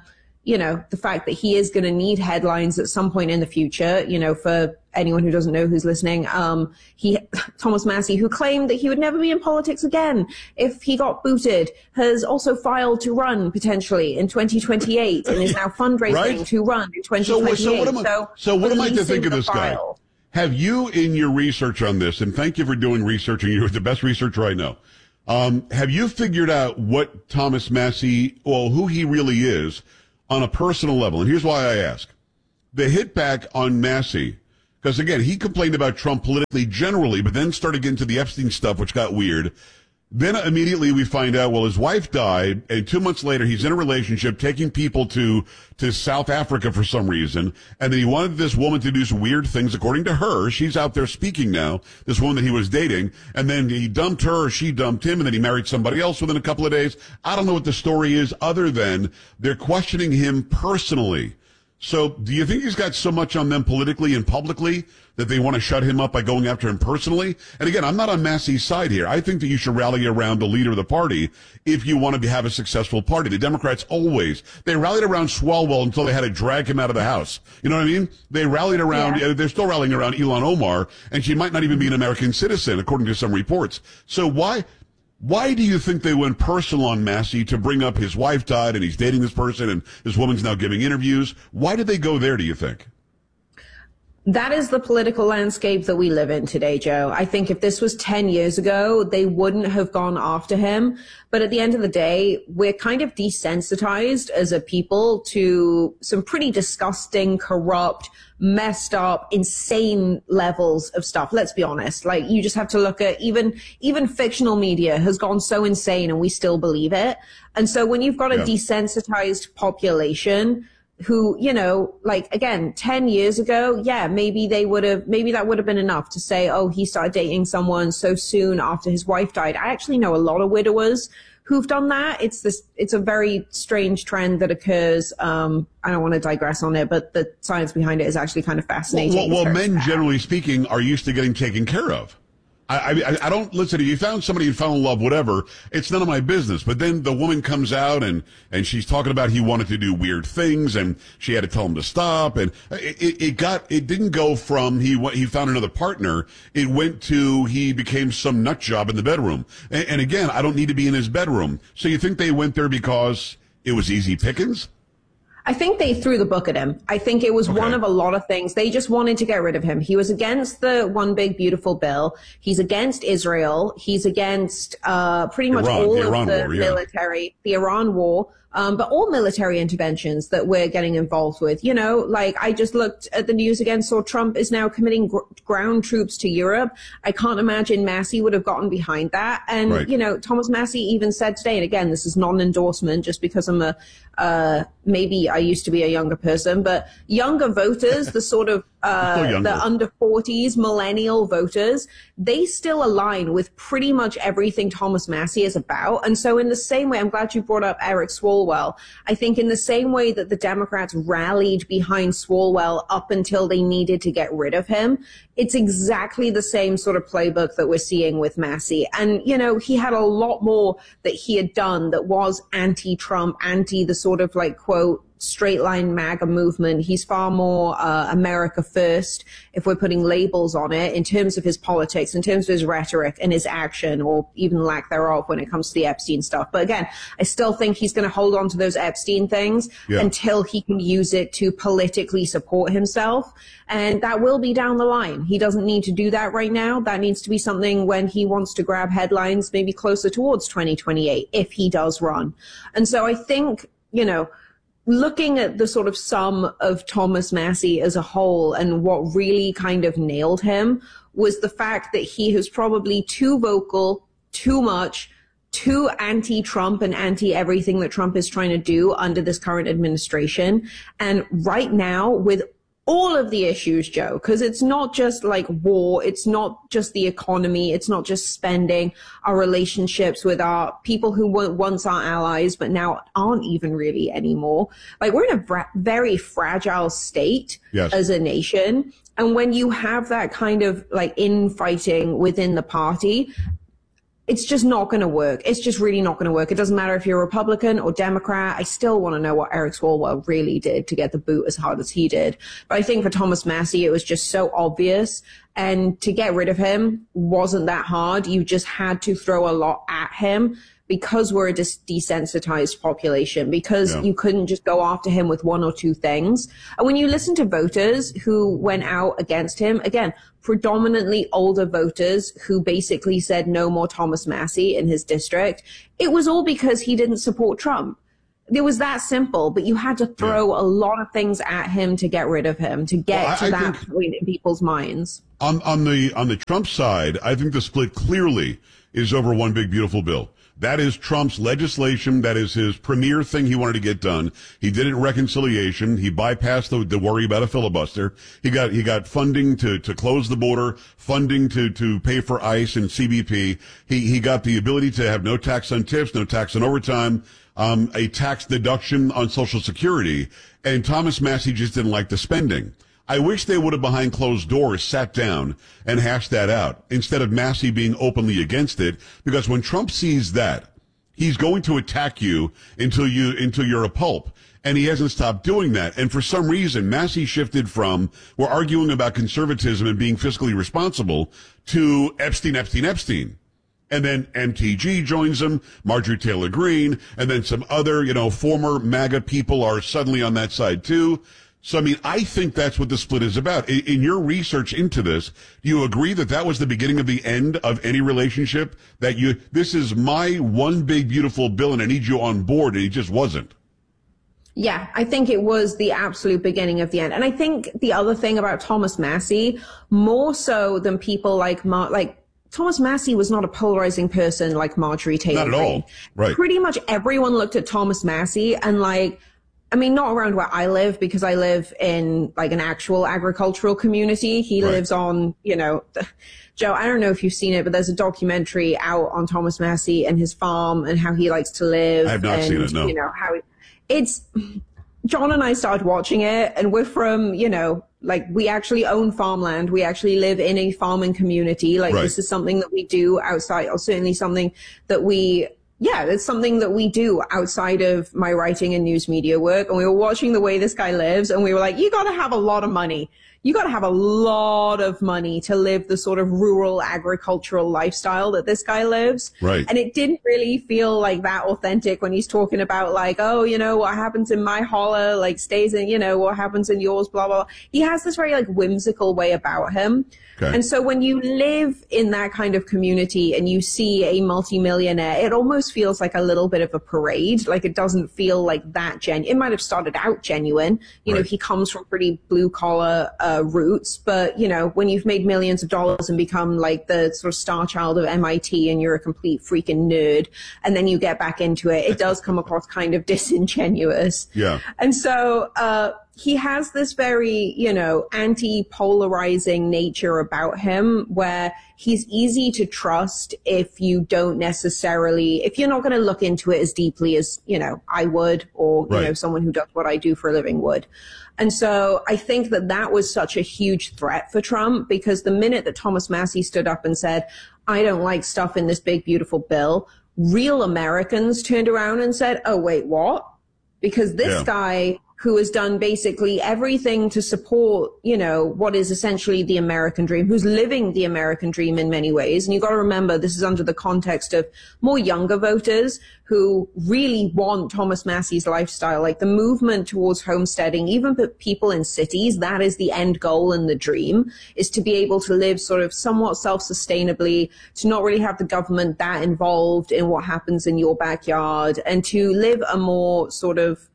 you know, the fact that he is going to need headlines at some point in the future, you know, for anyone who doesn't know who's listening, um, he, Thomas Massie, who claimed that he would never be in politics again if he got booted, has also filed to run potentially in twenty twenty-eight and is now fundraising Right? to run in twenty twenty-eight. So, so what am I, so so what am I to releasing think of the this file. guy? Have you, in your research on this, and thank you for doing research, and you're the best researcher I know, um, have you figured out what Thomas Massie, well, who he really is on a personal level? And here's why I ask. The hit back on Massie, because again, he complained about Trump politically generally, but then started getting to the Epstein stuff, which got weird. Then immediately we find out, well, his wife died, and two months later he's in a relationship, taking people to, to South Africa for some reason, and then he wanted this woman to do some weird things, according to her. She's out there speaking now, this woman that he was dating, and then he dumped her, or she dumped him, and then he married somebody else within a couple of days. I don't know what the story is, other than they're questioning him personally. So do you think he's got so much on them politically and publicly that they want to shut him up by going after him personally? And again, I'm not on Massie's side here. I think that you should rally around the leader of the party if you want to have a successful party. The Democrats always, they rallied around Swalwell until they had to drag him out of the House. You know what I mean? They rallied around, yeah. They're still rallying around Ilhan Omar, and she might not even be an American citizen, according to some reports. So why... Why do you think they went personal on Massie to bring up his wife died and he's dating this person and this woman's now giving interviews? Why did they go there, do you think? That is the political landscape that we live in today, Joe. I think if this was ten years ago, they wouldn't have gone after him. But at the end of the day, we're kind of desensitized as a people to some pretty disgusting, corrupt, messed up, insane levels of stuff. Let's be honest. Like, you just have to look at even, even fictional media has gone so insane and we still believe it. And so when you've got a yeah. desensitized population who, you know, like, again, ten years ago, yeah, maybe they would have, maybe that would have been enough to say, oh, he started dating someone so soon after his wife died. I actually know a lot of widowers who've done that. It's this, it's a very strange trend that occurs. Um, I don't want to digress on it, but the science behind it is actually kind of fascinating. Well, well, well men, generally speaking, are used to getting taken care of. I, I, I don't, listen, if you found somebody you fell in love, whatever, it's none of my business. But then the woman comes out and, and she's talking about he wanted to do weird things and she had to tell him to stop. And it, it, it got, it didn't go from he, he found another partner. It went to he became some nut job in the bedroom. And, and again, I don't need to be in his bedroom. So you think they went there because it was easy pickings? I think they threw the book at him. I think it was okay. one of a lot of things. They just wanted to get rid of him. He was against the One Big Beautiful Bill. He's against Israel. He's against uh pretty much Iran, all the of Iran the war, yeah. military, the Iran war. Um, but all military interventions that we're getting involved with, you know, like I just looked at the news again, saw Trump is now committing gr- ground troops to Europe. I can't imagine Massie would have gotten behind that. And, right. you know, Thomas Massie even said today, and again, this is not an endorsement just because I'm a, uh, maybe I used to be a younger person, but younger voters, the sort of, uh, the under forties, millennial voters, they still align with pretty much everything Thomas Massie is about. And so in the same way, I'm glad you brought up Eric Swalwell. I think in the same way that the Democrats rallied behind Swalwell up until they needed to get rid of him, it's exactly the same sort of playbook that we're seeing with Massie. And, you know, he had a lot more that he had done that was anti-Trump, anti the sort of like, quote, straight line MAGA movement. He's far more uh, America first, if we're putting labels on it, in terms of his politics, in terms of his rhetoric and his action, or even lack thereof when it comes to the Epstein stuff. But again, I still think he's going to hold on to those Epstein things yeah. until he can use it to politically support himself. And that will be down the line. He doesn't need to do that right now. That needs to be something when he wants to grab headlines, maybe closer towards twenty twenty-eight, if he does run. And so I think, you know, looking at the sort of sum of Thomas Massie as a whole, and what really kind of nailed him was the fact that he was probably too vocal, too much, too anti-Trump and anti-everything that Trump is trying to do under this current administration. And right now, with all of the issues, Joe, because it's not just like war, it's not just the economy, it's not just spending, our relationships with our people who were once our allies but now aren't even really anymore. Like, we're in a fra- very fragile state yes. as a nation. And when you have that kind of like infighting within the party, it's just not going to work. It's just really not going to work. It doesn't matter if you're a Republican or Democrat. I still want to know what Eric Swalwell really did to get the boot as hard as he did. But I think for Thomas Massie, it was just so obvious. And to get rid of him wasn't that hard. You just had to throw a lot at him because we're a des- desensitized population, because yeah. you couldn't just go after him with one or two things. And when you listen to voters who went out against him, again, predominantly older voters who basically said no more Thomas Massie in his district, it was all because he didn't support Trump. It was that simple, but you had to throw yeah. a lot of things at him to get rid of him, to get well, I, to I that point in people's minds. On, on the, on the Trump side, I think the split clearly is over one big beautiful bill. That is Trump's legislation. That is his premier thing he wanted to get done. He did it in reconciliation. He bypassed the, the worry about a filibuster. He got, he got funding to, to close the border, funding to, to pay for ICE and C B P. He, he got the ability to have no tax on tips, no tax on overtime, um, a tax deduction on Social Security. And Thomas Massie just didn't like the spending. I wish they would have behind closed doors sat down and hashed that out instead of Massie being openly against it, because when Trump sees that, he's going to attack you until you, until you're a pulp. And he hasn't stopped doing that. And for some reason, Massie shifted from, we're arguing about conservatism and being fiscally responsible, to Epstein, Epstein, Epstein. And then M T G joins him, Marjorie Taylor Greene, and then some other, you know, former MAGA people are suddenly on that side too. So, I mean, I think that's what the split is about. In, in your research into this, do you agree that that was the beginning of the end of any relationship? That you, this is my one big beautiful bill and I need you on board, and he just wasn't? Yeah, I think it was the absolute beginning of the end. And I think the other thing about Thomas Massie, more so than people like Mar- like Thomas Massie was not a polarizing person like Marjorie Taylor Greene. Not at all. Right. Pretty much everyone looked at Thomas Massie and like, I mean, not around where I live, because I live in like an actual agricultural community. He right. lives on, you know, the, Joe, I don't know if you've seen it, but there's a documentary out on Thomas Massie and his farm and how he likes to live. I have not and, seen it, no. You know, how it, it's, John and I started watching it, and we're from, you know, like we actually own farmland. We actually live in a farming community. Like right. this is something that we do outside, or certainly something that we Yeah, it's something that we do outside of my writing and news media work. And we were watching the way this guy lives, and we were like, you got to have a lot of money. You got to have a lot of money to live the sort of rural agricultural lifestyle that this guy lives. Right. And it didn't really feel like that authentic when he's talking about like, oh, you know, what happens in my holler, like stays in, you know, what happens in yours, blah, blah, blah. He has this very like whimsical way about him. Okay. And so when you live in that kind of community and you see a multimillionaire, it almost feels like a little bit of a parade. Like it doesn't feel like that genuine. It might have started out genuine. You right. know, he comes from pretty blue collar uh, roots, but you know, when you've made millions of dollars and become like the sort of star child of M I T and you're a complete freaking nerd, and then you get back into it, it does come across kind of disingenuous. Yeah. And so, uh, he has this very, you know, anti-polarizing nature about him where he's easy to trust if you don't necessarily, if you're not going to look into it as deeply as, you know, I would, or, right. you know, someone who does what I do for a living would. And so I think that that was such a huge threat for Trump, because the minute that Thomas Massie stood up and said, I don't like stuff in this big, beautiful bill, real Americans turned around and said, oh, wait, what? Because this yeah. guy who has done basically everything to support, you know, what is essentially the American dream, who's living the American dream in many ways. And you've got to remember, this is under the context of more younger voters who really want Thomas Massie's lifestyle, like the movement towards homesteading, even for people in cities. That is the end goal and the dream, is to be able to live sort of somewhat self-sustainably, to not really have the government that involved in what happens in your backyard, and to live a more sort of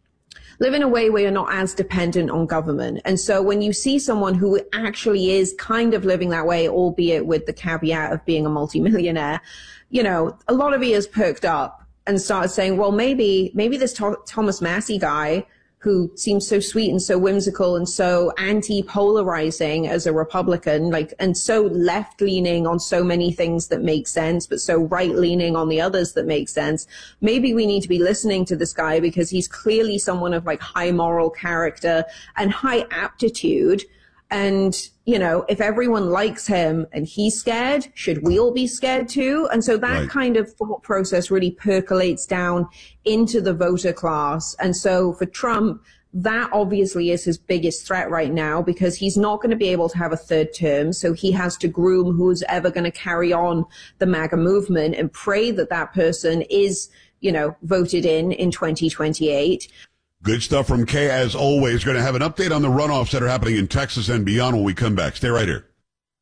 live in a way where you're not as dependent on government. And so when you see someone who actually is kind of living that way, albeit with the caveat of being a multimillionaire, you know, a lot of ears perked up and started saying, well, maybe, maybe this Th- Thomas Massie guy, who seems so sweet and so whimsical and so anti-polarizing as a Republican, like, and so left-leaning on so many things that make sense, but so right-leaning on the others that make sense. Maybe we need to be listening to this guy because he's clearly someone of like high moral character and high aptitude. And, you know, if everyone likes him and he's scared, should we all be scared too? And so that Right. kind of thought process really percolates down into the voter class. And so for Trump, that obviously is his biggest threat right now, because he's not going to be able to have a third term. So he has to groom who's ever going to carry on the MAGA movement and pray that that person is, you know, voted in in twenty twenty-eight. Good stuff from Kay, as always. Going to have an update on the runoffs that are happening in Texas and beyond when we come back. Stay right here.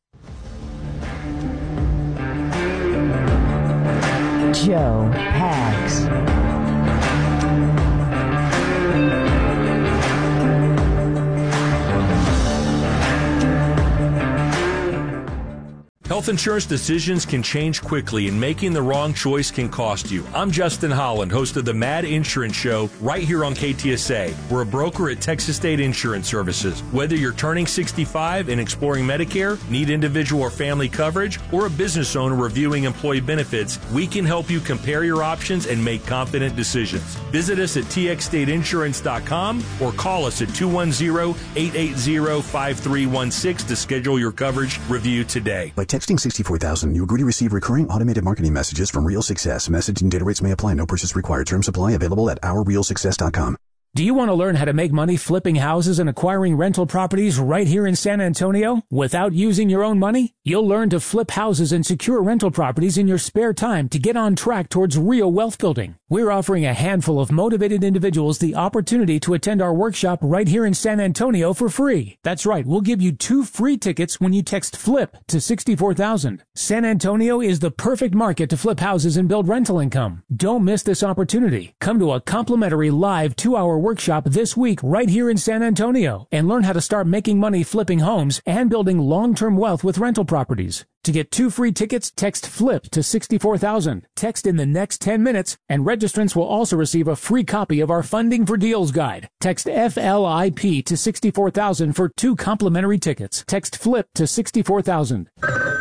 Joe Pags. Health insurance decisions can change quickly, and making the wrong choice can cost you. I'm Justin Holland, host of the Mad Insurance Show right here on K T S A. We're a broker at Texas State Insurance Services. Whether you're turning sixty-five and exploring Medicare, need individual or family coverage, or a business owner reviewing employee benefits, we can help you compare your options and make confident decisions. Visit us at T X state insurance dot com or call us at two one zero, eight eight zero, five three one six to schedule your coverage review today. By texting sixty-four thousand, you agree to receive recurring automated marketing messages from Real Success. Message and data rates may apply. No purchase required. Terms apply. Available at our real success dot com. Do you want to learn how to make money flipping houses and acquiring rental properties right here in San Antonio without using your own money? You'll learn to flip houses and secure rental properties in your spare time to get on track towards real wealth building. We're offering a handful of motivated individuals the opportunity to attend our workshop right here in San Antonio for free. That's right, we'll give you two free tickets when you text FLIP to sixty-four thousand. San Antonio is the perfect market to flip houses and build rental income. Don't miss this opportunity. Come to a complimentary live two-hour workshop this week right here in San Antonio and learn how to start making money flipping homes and building long-term wealth with rental properties. To get two free tickets, text FLIP to sixty-four thousand. Text in the next ten minutes, and registrants will also receive a free copy of our Funding for Deals guide. Text F L I P to sixty-four thousand for two complimentary tickets. Text FLIP to sixty-four thousand.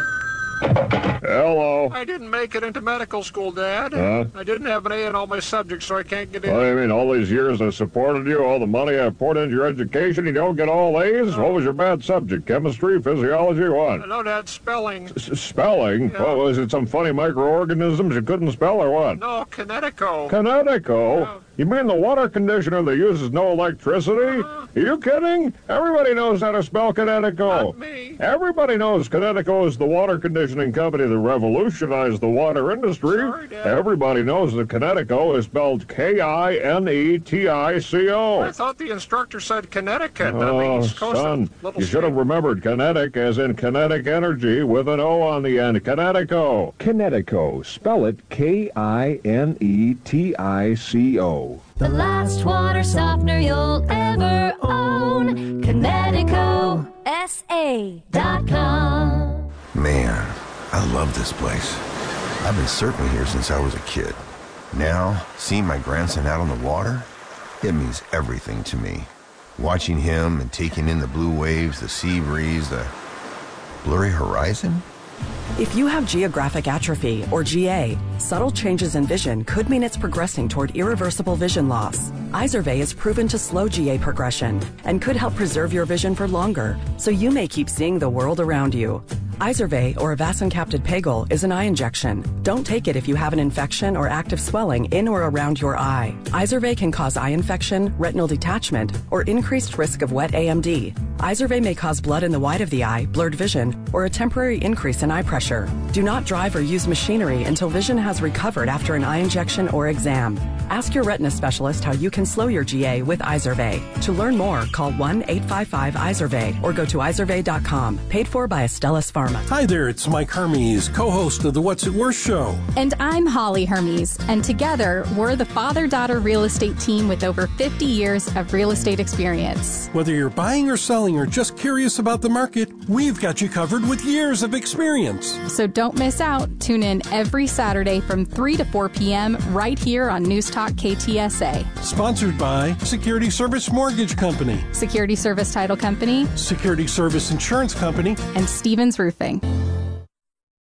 Hello. I didn't make it into medical school, Dad. Huh? I didn't have an A in all my subjects, so I can't get in. What do you mean, all these years I supported you, all the money I poured into your education, you don't get all A's? What was your bad subject? Chemistry, physiology, what? No, Dad, spelling. S- spelling? Yeah. What, was it some funny microorganisms you couldn't spell or what? No, Kinetico. Kinetico? Yeah. You mean the water conditioner that uses no electricity? Uh-huh. Are you kidding? Everybody knows how to spell Kinetico. Not me. Everybody knows Kinetico is the water conditioning company that revolutionized the water industry. Sorry, Dad. Everybody knows that Kinetico is spelled K I N E T I C O. I thought the instructor said Connecticut. on the Oh, East Coast son, of Little you should have State. remembered kinetic as in kinetic energy with an O on the end. Kinetico. Kinetico. Spell it K I N E T I C O. The last water softener you'll ever own. Kinetico S A dot com. Man, I love this place. I've been surfing here since I was a kid. Now, seeing my grandson out on the water, it means everything to me. Watching him and taking in the blue waves, the sea breeze, the blurry horizon. If you have geographic atrophy, or G A, subtle changes in vision could mean it's progressing toward irreversible vision loss. Izervay is proven to slow G A progression and could help preserve your vision for longer, so you may keep seeing the world around you. Izervay, or avacincaptad pegol, is an eye injection. Don't take it if you have an infection or active swelling in or around your eye. Izervay can cause eye infection, retinal detachment, or increased risk of wet A M D. Izervay may cause blood in the white of the eye, blurred vision, or a temporary increase in eye pressure. Do not drive or use machinery until vision has recovered after an eye injection or exam. Ask your retina specialist how you can slow your G A with Izervay. To learn more, call one eight five five Izervay or go to izervay dot com. Paid for by Astellas Pharma. Hi there, it's Mike Hermes, co-host of the What's It Worth show. And I'm Holly Hermes, and together we're the father-daughter real estate team with over fifty years of real estate experience. Whether you're buying or selling or just curious about the market, we've got you covered with years of experience. So don't miss out. Tune in every Saturday from three to four p.m. right here on News Talk K T S A. Sponsored by Security Service Mortgage Company, Security Service Title Company, Security Service Insurance Company, and Stevens Roofing.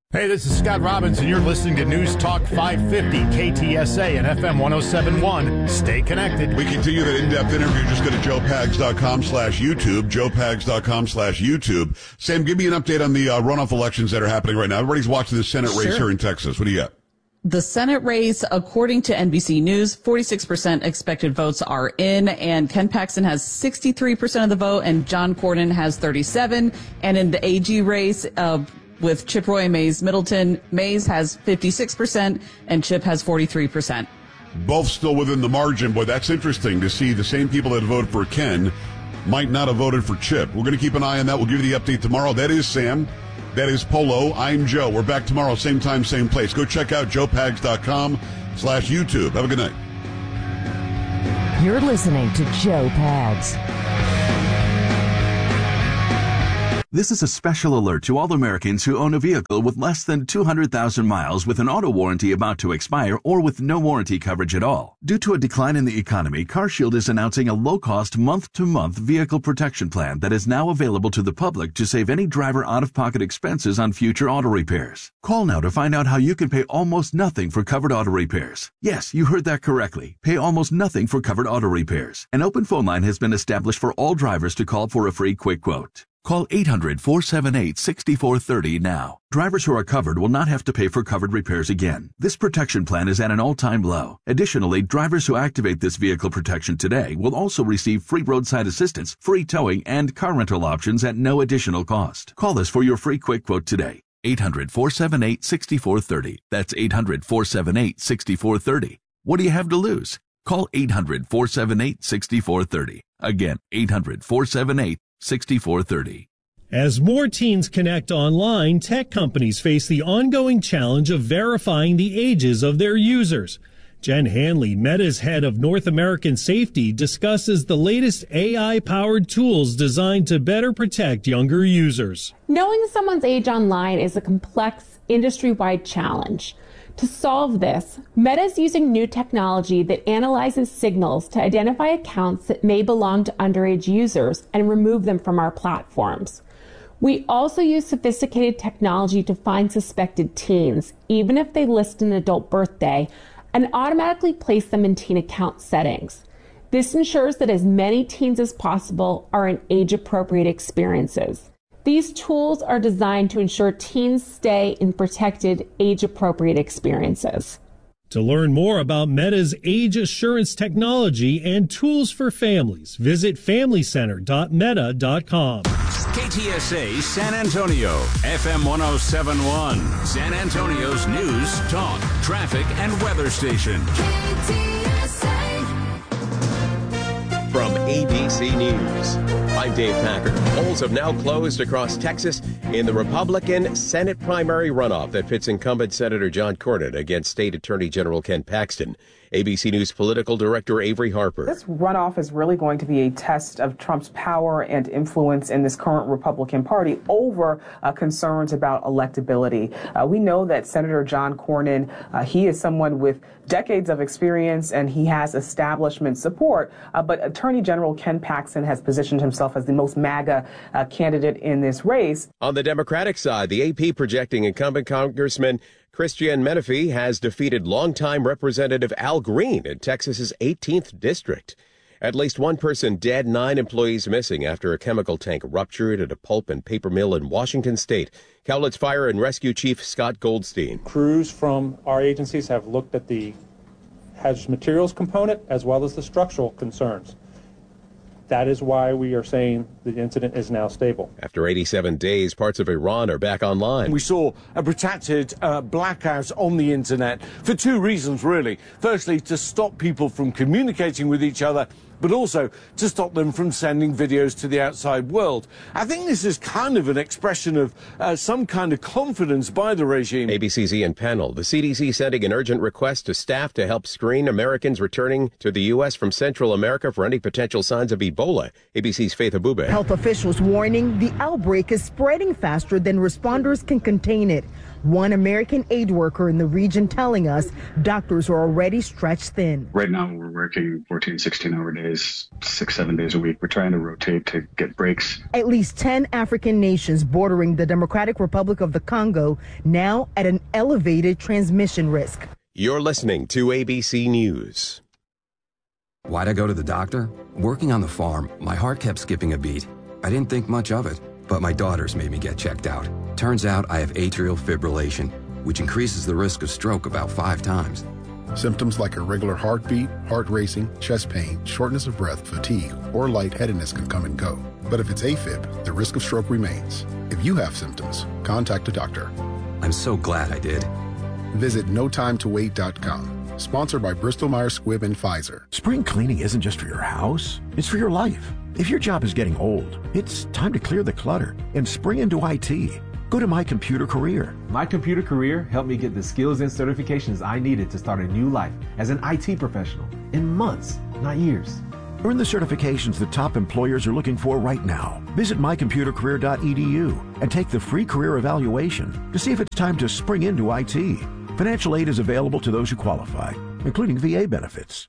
Hey, this is Scott Robbins, and you're listening to News Talk five fifty, K T S A and F M one oh seven point one. Stay connected. We continue that in-depth interview. Just go to joe pags dot com slash YouTube, joe pags dot com slash YouTube. Sam, give me an update on the uh, runoff elections that are happening right now. Everybody's watching the Senate race Sure. here in Texas. What do you got? The Senate race, according to N B C News, forty-six percent expected votes are in, and Ken Paxton has sixty-three percent of the vote, and John Cornyn has thirty-seven. And in the A G race, uh, with Chip Roy and Mays Middleton, Mays has fifty-six percent and Chip has forty-three percent. Both still within the margin. Boy, that's interesting to see the same people that voted for Ken might not have voted for Chip. We're going to keep an eye on that. We'll give you the update tomorrow. That is Sam. That is Polo. I'm Joe. We're back tomorrow, same time, same place. Go check out joe pags dot com slash YouTube. Have a good night. You're listening to Joe Pags. This is a special alert to all Americans who own a vehicle with less than two hundred thousand miles with an auto warranty about to expire or with no warranty coverage at all. Due to a decline in the economy, CarShield is announcing a low-cost month-to-month vehicle protection plan that is now available to the public to save any driver out-of-pocket expenses on future auto repairs. Call now to find out how you can pay almost nothing for covered auto repairs. Yes, you heard that correctly. Pay almost nothing for covered auto repairs. An open phone line has been established for all drivers to call for a free quick quote. Call eight hundred, four seven eight, six four three zero now. Drivers who are covered will not have to pay for covered repairs again. This protection plan is at an all-time low. Additionally, drivers who activate this vehicle protection today will also receive free roadside assistance, free towing, and car rental options at no additional cost. Call us for your free quick quote today. eight hundred, four seven eight, six four three zero. That's eight hundred, four seven eight, six four three zero. What do you have to lose? Call eight hundred, four seven eight, six four three zero. Again, eight hundred, four seven eight, six four three zero. As more teens connect online, tech companies face the ongoing challenge of verifying the ages of their users. Jen Hanley, Meta's head of North American safety, discusses the latest A I-powered tools designed to better protect younger users. Knowing someone's age online is a complex, industry-wide challenge. To solve this, Meta is using new technology that analyzes signals to identify accounts that may belong to underage users and remove them from our platforms. We also use sophisticated technology to find suspected teens, even if they list an adult birthday, and automatically place them in teen account settings. This ensures that as many teens as possible are in age-appropriate experiences. These tools are designed to ensure teens stay in protected, age-appropriate experiences. To learn more about Meta's age assurance technology and tools for families, visit family center dot meta dot com. K T S A San Antonio, F M one oh seven point one, San Antonio's news, talk, traffic, and weather station. K T S A. From A B C News, I'm Dave Packer. Polls have now closed across Texas in the Republican Senate primary runoff that pits incumbent Senator John Cornyn against State Attorney General Ken Paxton. A B C News political director Avery Harper. This runoff is really going to be a test of Trump's power and influence in this current Republican Party over uh, concerns about electability. Uh, we know that Senator John Cornyn, uh, he is someone with decades of experience and he has establishment support, uh, but Attorney General Ken Paxton has positioned himself as the most MAGA uh, candidate in this race. On the Democratic side, the A P projecting incumbent Congressman Christian Menefee has defeated longtime Representative Al Green in Texas's eighteenth district. At least one person dead, nine employees missing after a chemical tank ruptured at a pulp and paper mill in Washington state. Cowlitz Fire and Rescue Chief Scott Goldstein. Crews from our agencies have looked at the hazardous materials component as well as the structural concerns. That is why we are saying the incident is now stable. After eighty-seven days, parts of Iran are back online. We saw a protracted uh, blackout on the internet for two reasons, really. Firstly, to stop people from communicating with each other, but also to stop them from sending videos to the outside world. I think this is kind of an expression of uh, some kind of confidence by the regime. A B C's Ian Pennell. The C D C sending an urgent request to staff to help screen Americans returning to the U S from Central America for any potential signs of Ebola. A B C's Faith Abube. Health officials warning the outbreak is spreading faster than responders can contain it. One American aid worker in the region telling us doctors are already stretched thin. Right now we're working fourteen, sixteen hour days, six, seven days a week. We're trying to rotate to get breaks. At least ten African nations bordering the Democratic Republic of the Congo now at an elevated transmission risk. You're listening to A B C News. Why'd I go to the doctor? Working on the farm, my heart kept skipping a beat. I didn't think much of it, but my daughters made me get checked out. Turns out I have atrial fibrillation, which increases the risk of stroke about five times. Symptoms like irregular heartbeat, heart racing, chest pain, shortness of breath, fatigue, or lightheadedness can come and go. But if it's AFib, the risk of stroke remains. If you have symptoms, contact a doctor. I'm so glad I did. Visit no time to wait dot com. Sponsored by Bristol Myers Squibb and Pfizer. Spring cleaning isn't just for your house, it's for your life. If your job is getting old, it's time to clear the clutter and spring into I T. Go to My Computer Career. My Computer Career helped me get the skills and certifications I needed to start a new life as an I T professional in months, not years. Earn the certifications the top employers are looking for right now. Visit my computer career dot e d u and take the free career evaluation to see if it's time to spring into I T. Financial aid is available to those who qualify, including V A benefits.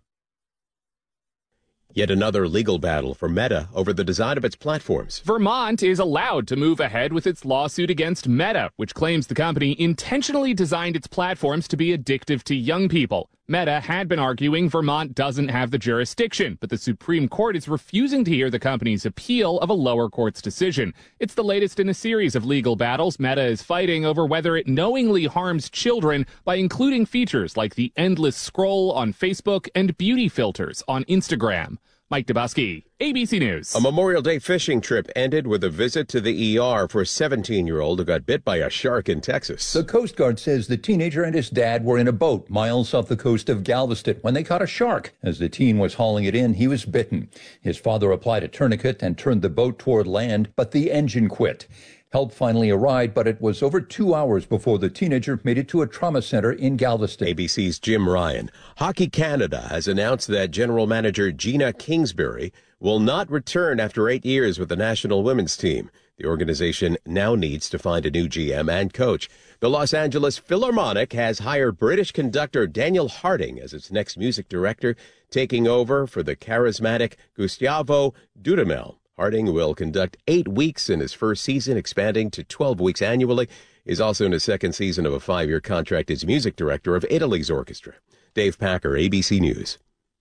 Yet another legal battle for Meta over the design of its platforms. Vermont is allowed to move ahead with its lawsuit against Meta, which claims the company intentionally designed its platforms to be addictive to young people. Meta had been arguing Vermont doesn't have the jurisdiction, but the Supreme Court is refusing to hear the company's appeal of a lower court's decision. It's the latest in a series of legal battles Meta is fighting over whether it knowingly harms children by including features like the endless scroll on Facebook and beauty filters on Instagram. Mike Dubosky, A B C News. A Memorial Day fishing trip ended with a visit to the E R for a seventeen-year-old who got bit by a shark in Texas. The Coast Guard says the teenager and his dad were in a boat miles off the coast of Galveston when they caught a shark. As the teen was hauling it in, he was bitten. His father applied a tourniquet and turned the boat toward land, but the engine quit. Help finally arrived, but it was over two hours before the teenager made it to a trauma center in Galveston. A B C's Jim Ryan. Hockey Canada has announced that general manager Gina Kingsbury will not return after eight years with the national women's team. The organization now needs to find a new G M and coach. The Los Angeles Philharmonic has hired British conductor Daniel Harding as its next music director, taking over for the charismatic Gustavo Dudamel. Harding will conduct eight weeks in his first season, expanding to twelve weeks annually. He's also in his second season of a five-year contract as music director of Italy's orchestra. Dave Packer, A B C News.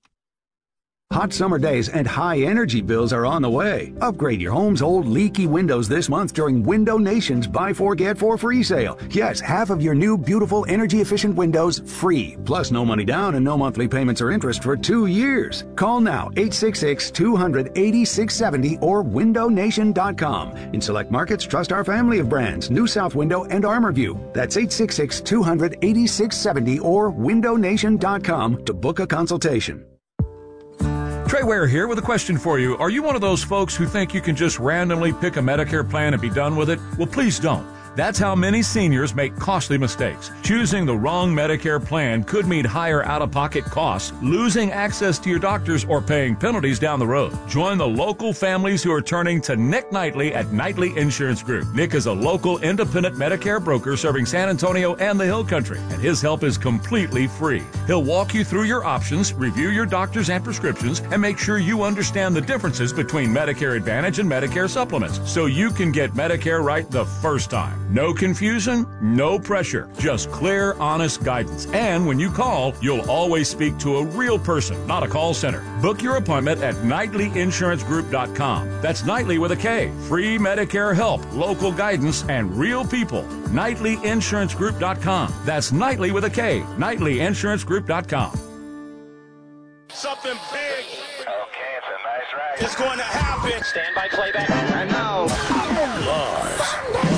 Hot summer days and high energy bills are on the way. Upgrade your home's old leaky windows this month during Window Nation's Buy Four Get Four free sale. Yes, half of your new beautiful energy efficient windows free. Plus no money down and no monthly payments or interest for two years. Call now eight six six, two hundred, eighty-six seventy or window nation dot com. In select markets, trust our family of brands, New South Window and ArmorView. That's eight six six, two hundred, eighty-six seventy or window nation dot com to book a consultation. Trey Ware here with a question for you. Are you one of those folks who think you can just randomly pick a Medicare plan and be done with it? Well, please don't. That's how many seniors make costly mistakes. Choosing the wrong Medicare plan could mean higher out-of-pocket costs, losing access to your doctors, or paying penalties down the road. Join the local families who are turning to Nick Knightley at Knightley Insurance Group. Nick is a local independent Medicare broker serving San Antonio and the Hill Country, and his help is completely free. He'll walk you through your options, review your doctors and prescriptions, and make sure you understand the differences between Medicare Advantage and Medicare Supplements, so you can get Medicare right the first time. No confusion, no pressure, just clear, honest guidance. And when you call, you'll always speak to a real person, not a call center. Book your appointment at Knightley Insurance Group dot com. That's Knightley with a K. Free Medicare help, local guidance, and real people. Knightley Insurance Group dot com. That's Knightley with a K. Knightley Insurance Group dot com. Something big. Okay, it's a nice ride. It's going to happen. Stand by playback. And now, Lars.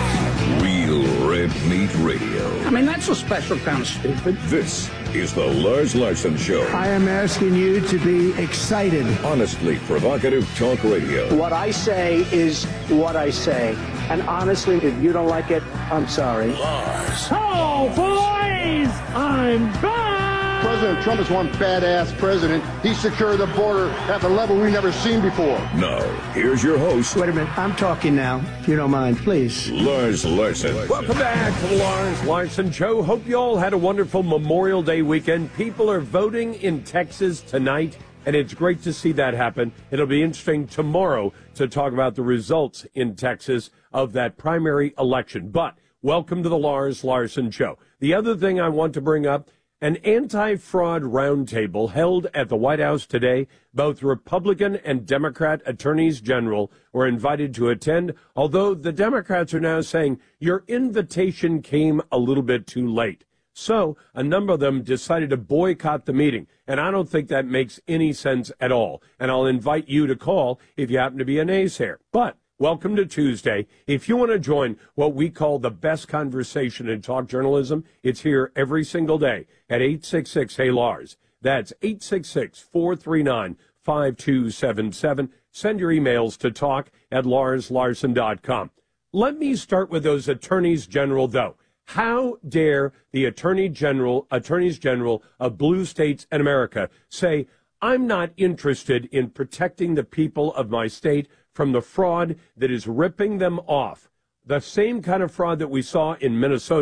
Real Red Meat Radio. I mean, that's a special kind of stupid. This is the Lars Larson Show. I am asking you to be excited. Honestly provocative talk radio. What I say is what I say. And honestly, if you don't like it, I'm sorry. Lars. Oh, boys! I'm back! President Trump is one badass president. He secured the border at a level we've never seen before. Now, here's your host. Wait a minute. I'm talking now, if you don't mind, please. Lars Larson. Welcome back to the Lars Larson Show. Hope you all had a wonderful Memorial Day weekend. People are voting in Texas tonight, and it's great to see that happen. It'll be interesting tomorrow to talk about the results in Texas of that primary election. But welcome to the Lars Larson Show. The other thing I want to bring up, an anti-fraud roundtable held at the White House today. Both Republican and Democrat attorneys general were invited to attend, although the Democrats are now saying your invitation came a little bit too late. So a number of them decided to boycott the meeting, and I don't think that makes any sense at all. And I'll invite you to call if you happen to be a naysayer. But welcome to Tuesday. If you want to join what we call the best conversation in talk journalism, it's here every single day at eight six six, hey Lars. That's eight six six, four three nine, five two seven seven. Send your emails to talk at lars larson dot com. Let me start with those attorneys general, though. How dare the attorney general, attorneys general of blue states in America say, I'm not interested in protecting the people of my state from the fraud that is ripping them off. The same kind of fraud that we saw in Minnesota.